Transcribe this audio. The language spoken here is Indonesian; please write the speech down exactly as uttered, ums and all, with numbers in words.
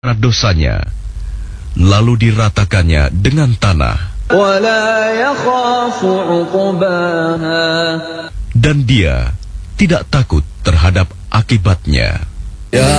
karena dosanya, lalu diratakannya dengan tanah. Dan dia tidak takut terhadap akibatnya. Ya